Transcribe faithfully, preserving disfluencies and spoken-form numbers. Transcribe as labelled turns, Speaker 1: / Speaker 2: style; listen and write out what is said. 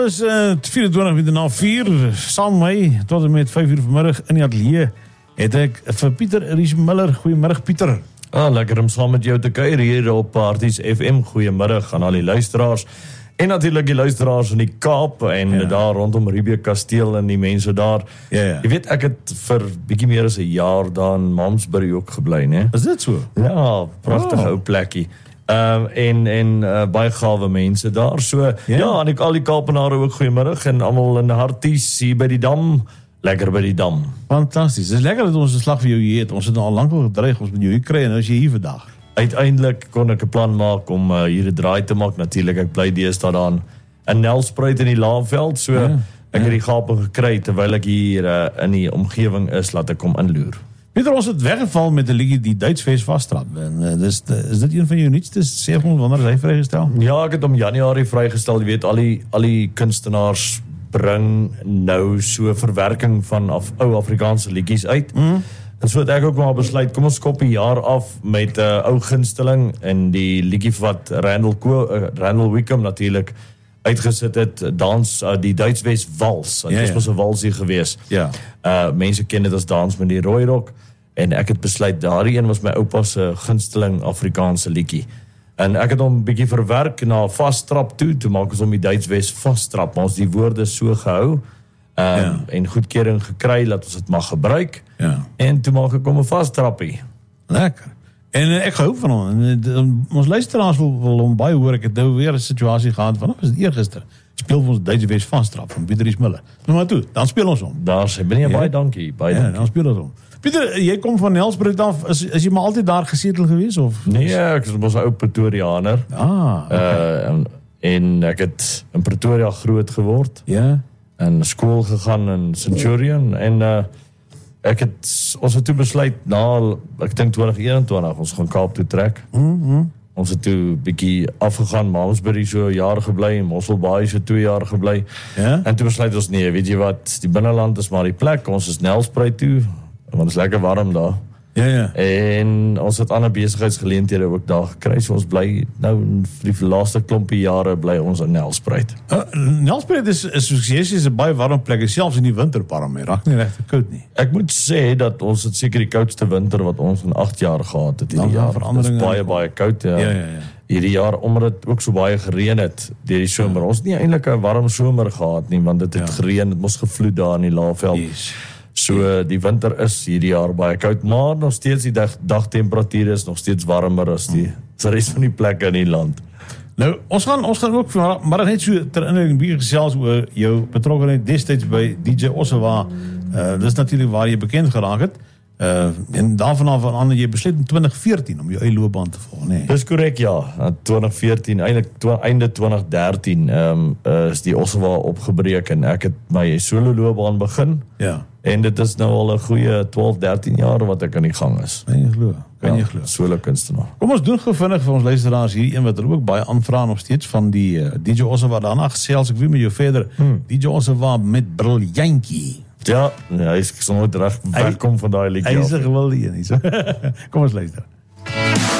Speaker 1: is uh, vierentwintig minuten na vier. Saam my, tot en met vyf uur vanmiddag in die atelier, het ek vir Pieter Riesmiller. Goeiemiddag Pieter.
Speaker 2: Ah, lekker om saam met jou te kuier hier op Parties F M. Goeiemiddag aan al die luisteraars. En natuurlik die luisteraars in die Kaap en ja. daar rondom Riebeeck Kasteel en die mense daar.
Speaker 1: Ja, ja.
Speaker 2: Jy weet, ek het vir bietjie meer as 'n jaar daar in Malmesbury ook gebly, né?
Speaker 1: Is dit so?
Speaker 2: Ja, pragtige oh. ou plekkie. Um, en en uh, baie gawe mense daar. So ja, ja en ek al die Kaapenare ook goeiemiddag en almal in Harties hier by die Dam. Lekker by die Dam.
Speaker 1: Fantasties. Dit is lekker dat ons 'n slag vir jou hier het. Ons het nou al lank al gedreig ons met jou hier kry en nou is jy hier vandag.
Speaker 2: Uiteindelik kon ek 'n plan maak om uh, hier 'n draai te maak. Natuurlik, ek bly deesdae daar in Nelspruit in die Laanveld. So ja, ek ja. het die gaping gekry terwyl ek hier uh, in die omgewing is, laat ek kom inloer.
Speaker 1: Pieter, ons het weggeval met 'n liedjie die Duitsfees vasstrap. En uh, dis is dit een van jou nuutste? Sê ons wanneer is hy vrygestel?
Speaker 2: Ja, ek het hom Januarie vrygestel. Jy weet, al die al die kunstenaars bring nou so verwerking van af, ou Afrikaanse liedjies uit. Mm. En so het ek ook maar besluit, kom ons skop die jaar af met 'n uh, ou gunsteling en die liedjie wat Randall Ko, uh, Randall Wickham natuurlik uitgesit het, dans uh, die Duitswes wals. Dit ja, was mos 'n walsie gewees.
Speaker 1: Ja.
Speaker 2: Uh mense ken dit as dans met die rooirok en ek het besluit daardie een was my oupa se gunsteling Afrikaanse liedjie. En ek het hom 'n bietjie verwerk na vasstrap toe, toe maak ons hom die Duitswes vasstrap, maar ons die woorde so gehou um, ja. en goedkeuring gekry dat ons dit mag gebruik.
Speaker 1: Ja.
Speaker 2: En toe maak ek hom 'n vasstrappie.
Speaker 1: Lekker. En uh, ek gehou van hom. En, uh, ons luisteraars wil, wil hom baie hoor. Ek het nou weer 'n situasie gehad van, is dit eergister? Speel ons Duitswes vasstrap van Pieter Riesmiller. Nou maar toe, dan speel ons hom.
Speaker 2: Daar sê ben jy ja. baie dankie, baie
Speaker 1: ja,
Speaker 2: dankie.
Speaker 1: Dan speel ons hom. Pieter, jy kom van Nelspruit af, is, is jy maar altyd daar gesetel gewees? Of?
Speaker 2: Nee, ek is mos 'n ou Pretoriaaner.
Speaker 1: Ah, okay.
Speaker 2: uh, en, en ek het in Pretoria groot geword.
Speaker 1: Ja.
Speaker 2: En skool gegaan in Centurion. Ja. En uh, ek het, ons het toe besluit, na, ek dink twintig eenentwintig, ons gaan Kaap toe trek.
Speaker 1: Mm-hmm.
Speaker 2: Ons het toe bietjie afgegaan, Malmesbury so 'n jaar gebly, Mosselbaai so twee jaar gebly.
Speaker 1: Ja.
Speaker 2: En toe besluit ons, nee, weet jy wat, die binneland is maar die plek, ons is Nelspruit toe, want het is lekker warm daar.
Speaker 1: Ja, ja.
Speaker 2: En ons het ander besigheidsgeleenthede ook daar gekry, so ons bly nou vir die laaste klompie jare bly ons in Nelspruit.
Speaker 1: Uh, Nelspruit is, is soos jy sê, is 'n baie warm plek, selfs in die winter warm, hy raak nie regtig koud nie.
Speaker 2: Ek moet sê dat ons het seker die koudste winter wat ons in agt jaar gehad het hierdie jaar. Dit is baie baie koud. Ja.
Speaker 1: Ja, ja, ja.
Speaker 2: Hierdie jaar omdat dit ook so baie gereën het deur die somer. Ja. Ons het nie eintlik 'n warm somer gehad nie, want dit het ja. gereën, dit mos gevloed daar in die Laagveld.
Speaker 1: Yes.
Speaker 2: So die winter is hierdie jaar baie koud, maar nog steeds die dag, dagtemperature is nog steeds warmer as die hmm. res van die plekke in die land.
Speaker 1: Nou, ons gaan ons gaan ook maar net so ter inleiding bietjie gesels oor jou betrokkenheid destyds by D J Ossewa. Uh dis natuurlik waar jy bekend geraak het. Uh en daarvan af aan jy besluit in twintig veertien om jou eie loopbaan te volg, nee.
Speaker 2: Dis korrek, ja. twintig veertien, eintlik einde twintig dertien, ehm um, uh, is die Ossewa opgebreek en ek het my solo loopbaan begin.
Speaker 1: Ja.
Speaker 2: En dit is nou al 'n goeie twaalf, dertien jaar wat ek aan die gang is.
Speaker 1: Kan jy glo? Kan
Speaker 2: ja,
Speaker 1: jy glo?
Speaker 2: Solo kunstenaar.
Speaker 1: Kom ons doen gou vinnig vir ons luisteraars hier een wat er ook baie aanvra nog steeds van die uh, D J Ossewa daarna gesels ek weer met jou verder. Hmm. D J Ossewa met Briljantjie.
Speaker 2: Ja, ja, hy is so nooit reg wegkom van daai liedjie.
Speaker 1: Hy is 'n gewilde een, so. Kom ons luister.